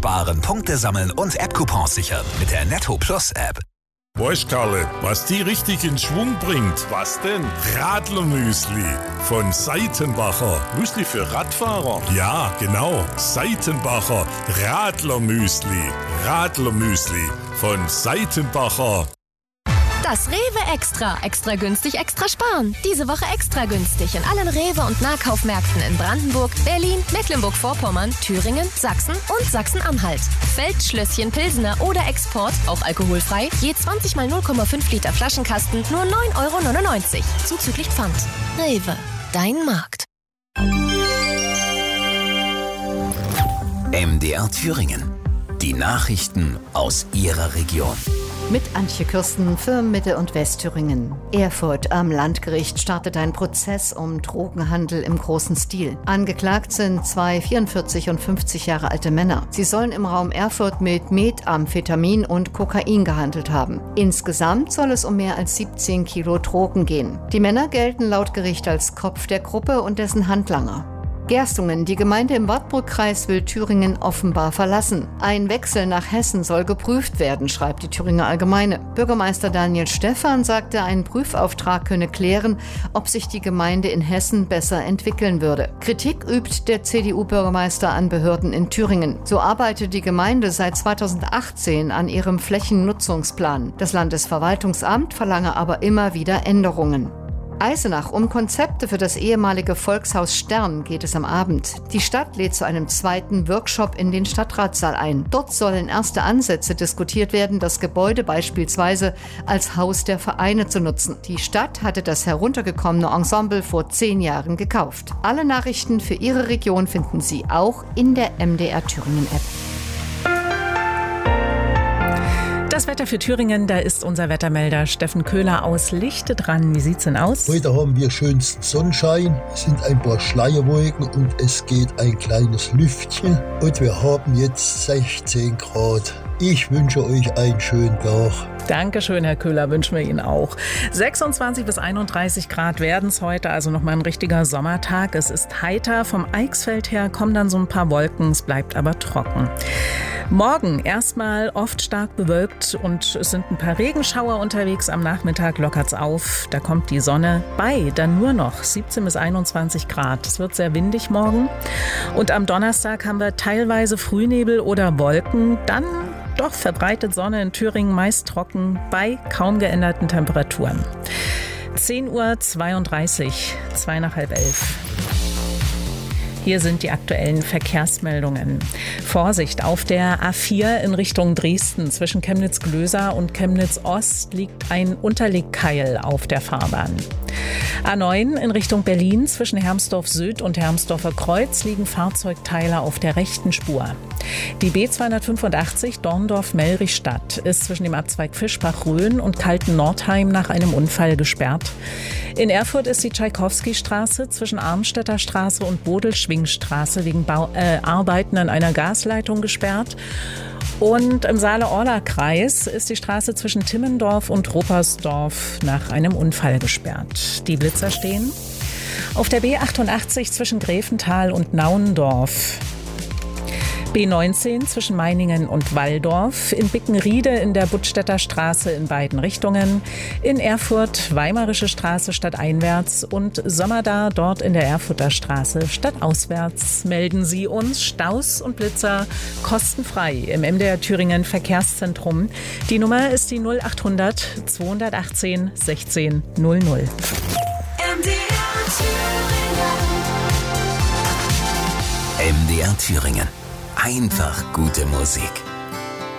sparen, Punkte sammeln und App-Coupons sichern mit der Netto Plus App. Weißt, Karle, was die richtig in Schwung bringt? Was denn? Radlermüsli von Seitenbacher. Müsli für Radfahrer? Ja, genau. Seitenbacher Radlermüsli. Radlermüsli von Seitenbacher. Das Rewe Extra. Extra günstig, extra sparen. Diese Woche extra günstig in allen Rewe- und Nahkaufmärkten in Brandenburg, Berlin, Mecklenburg-Vorpommern, Thüringen, Sachsen und Sachsen-Anhalt. Feldschlösschen Pilsener oder Export, auch alkoholfrei, je 20 mal 0,5 Liter Flaschenkasten, nur 9,99 €. Zuzüglich Pfand. Rewe, dein Markt. MDR Thüringen. Die Nachrichten aus Ihrer Region. Mit Antje Kürsten für Mitte- und Westthüringen. Erfurt am Landgericht startet ein Prozess um Drogenhandel im großen Stil. Angeklagt sind 2 44 und 50 Jahre alte Männer. Sie sollen im Raum Erfurt mit Methamphetamin und Kokain gehandelt haben. Insgesamt soll es um mehr als 17 Kilo Drogen gehen. Die Männer gelten laut Gericht als Kopf der Gruppe und dessen Handlanger. Gerstungen, die Gemeinde im Wartburgkreis will Thüringen offenbar verlassen. Ein Wechsel nach Hessen soll geprüft werden, schreibt die Thüringer Allgemeine. Bürgermeister Daniel Stephan sagte, ein Prüfauftrag könne klären, ob sich die Gemeinde in Hessen besser entwickeln würde. Kritik übt der CDU-Bürgermeister an Behörden in Thüringen. So arbeitet die Gemeinde seit 2018 an ihrem Flächennutzungsplan. Das Landesverwaltungsamt verlange aber immer wieder Änderungen. Eisenach, um Konzepte für das ehemalige Volkshaus Stern geht es am Abend. Die Stadt lädt zu einem zweiten Workshop in den Stadtratssaal ein. Dort sollen erste Ansätze diskutiert werden, das Gebäude beispielsweise als Haus der Vereine zu nutzen. Die Stadt hatte das heruntergekommene Ensemble vor 10 Jahren gekauft. Alle Nachrichten für Ihre Region finden Sie auch in der MDR Thüringen App. Das Wetter für Thüringen, da ist unser Wettermelder Steffen Köhler aus Lichte dran. Wie sieht's denn aus? Heute haben wir schönsten Sonnenschein, es sind ein paar Schleierwolken und es geht ein kleines Lüftchen. Und wir haben jetzt 16 Grad. Ich wünsche euch einen schönen Tag. Dankeschön, Herr Köhler, wünschen wir Ihnen auch. 26 bis 31 Grad werden es heute, also nochmal ein richtiger Sommertag. Es ist heiter, vom Eichsfeld her kommen dann so ein paar Wolken, es bleibt aber trocken. Morgen erstmal oft stark bewölkt und es sind ein paar Regenschauer unterwegs. Am Nachmittag lockert's auf, da kommt die Sonne bei, dann nur noch 17 bis 21 Grad. Es wird sehr windig morgen und am Donnerstag haben wir teilweise Frühnebel oder Wolken, dann doch verbreitet Sonne in Thüringen, meist trocken, bei kaum geänderten Temperaturen. 10:32 Uhr, 2 nach halb 11. Hier sind die aktuellen Verkehrsmeldungen. Vorsicht, auf der A4 in Richtung Dresden zwischen Chemnitz-Glöser und Chemnitz-Ost liegt ein Unterlegkeil auf der Fahrbahn. A9 in Richtung Berlin zwischen Hermsdorf-Süd und Hermsdorfer Kreuz liegen Fahrzeugteile auf der rechten Spur. Die B285 Dorndorf-Mellrichstadt ist zwischen dem Abzweig Fischbach-Rhön und Kalten-Nordheim nach einem Unfall gesperrt. In Erfurt ist die Tschaikowski-Straße zwischen Arnstädter Straße und Bodelschwingstraße wegen Arbeiten an einer Gasleitung gesperrt. Und im Saale-Orla-Kreis ist die Straße zwischen Timmendorf und Ruppersdorf nach einem Unfall gesperrt. Die Blitzer stehen auf der B88 zwischen Gräfenthal und Nauendorf. B19 zwischen Meiningen und Walldorf, in Bickenriede in der Buttstädter Straße in beiden Richtungen, in Erfurt Weimarische Straße stadteinwärts und Sommerda dort in der Erfurter Straße stadtauswärts. Melden Sie uns Staus und Blitzer kostenfrei im MDR Thüringen Verkehrszentrum. Die Nummer ist die 0800 218 16 00. MDR Thüringen. Einfach gute Musik.